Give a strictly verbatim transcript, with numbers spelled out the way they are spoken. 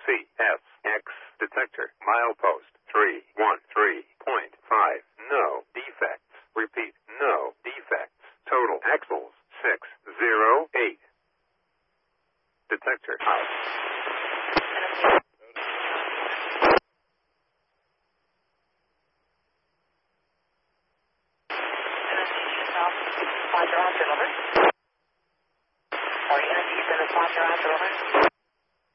C S X detector. Milepost three one three point five. No defects. Repeat, no defects. Total axles six zero eight. Detector out. Roger, Roger, over. Sorry, N S D, send a sponsor, Roger, over.